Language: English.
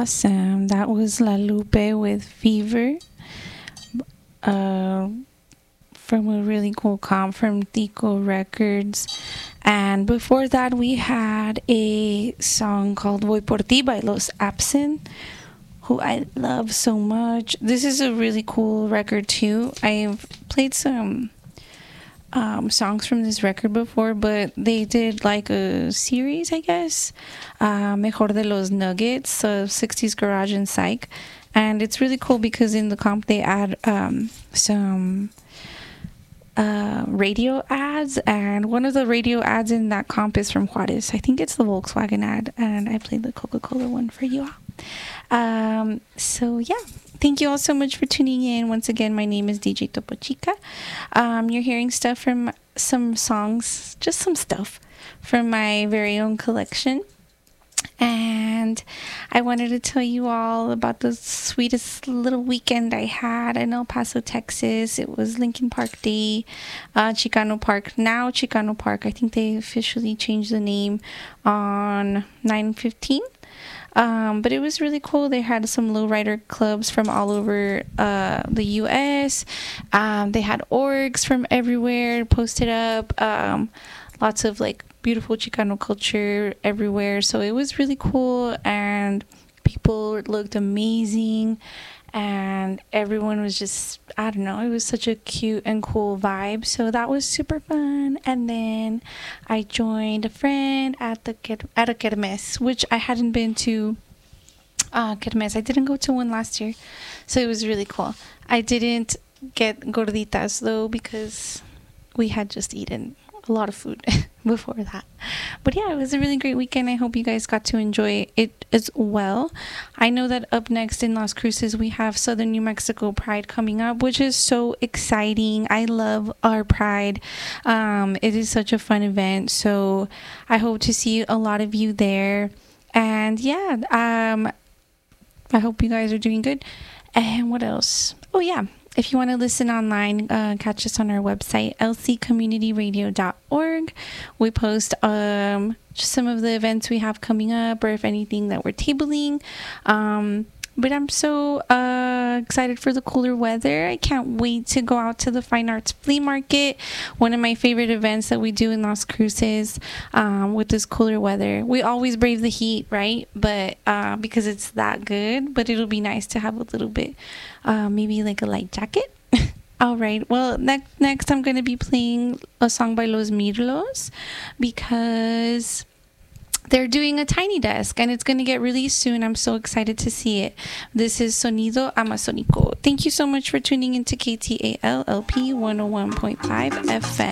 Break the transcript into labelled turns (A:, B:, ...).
A: Awesome. That was La Lupe with Fever. From a really cool comp from Tico Records. And before that, we had a song called Voy por ti by Los Absent, who I love so much. This is a really cool record too. I've played some songs from this record before, but they did like a series, I guess, Mejor de los Nuggets of 60s Garage and Psych. And it's really cool because in the comp they add some radio ads, and one of the radio ads in that comp is from Juarez. I think it's the Volkswagen ad, and I played the Coca-Cola one for you all. So yeah, thank you all so much for tuning in. Once again, my name is DJ Topo Chica. You're hearing stuff from some songs, just some stuff from my very own collection. And I wanted to tell you all about the sweetest little weekend I had in El Paso, Texas. It was Lincoln Park Day, Chicano Park, now Chicano Park. I think they officially changed the name on 9/15. But it was really cool. They had some lowrider clubs from all over the U.S. They had orgs from everywhere posted up. Lots of like beautiful Chicano culture everywhere. So it was really cool, and people looked amazing, and everyone was just, I don't know, it was such a cute and cool vibe. So that was super fun. And then I joined a friend at a kermes, which I hadn't been to. Kermes, I didn't go to one last year, so it was really cool. I didn't get gorditas though because we had just eaten a lot of food before that. But yeah, it was a really great weekend. I hope you guys got to enjoy it as well. I know that up next in Las Cruces we have Southern New Mexico Pride coming up, which is so exciting. I love our Pride. It is such a fun event, so I hope to see a lot of you there. And yeah, I hope you guys are doing good. And what else? Oh yeah, if you want to listen online, catch us on our website, lccommunityradio.org. We post just some of the events we have coming up, or if anything that we're tabling. But I'm so excited for the cooler weather. I can't wait to go out to the Fine Arts Flea Market, one of my favorite events that we do in Las Cruces with this cooler weather. We always brave the heat, right? But because it's that good, but it'll be nice to have a little bit, maybe like a light jacket. All right. Well, next I'm going to be playing a song by Los Mirlos because they're doing a Tiny Desk, and it's going to get released soon. I'm so excited to see it. This is Sonido Amazónico. Thank you so much for tuning into KTAL LP 101.5 FM.